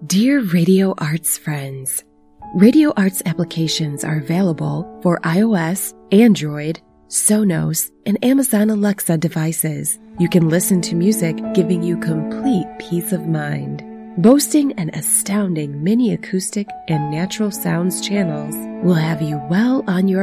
Dear Radio Arts friends, Radio Arts applications are available for iOS, Android, Sonos, and Amazon Alexa devices. You can listen to music giving you complete peace of mind. Boasting an astounding mini acoustic and natural sounds channels will have you well on your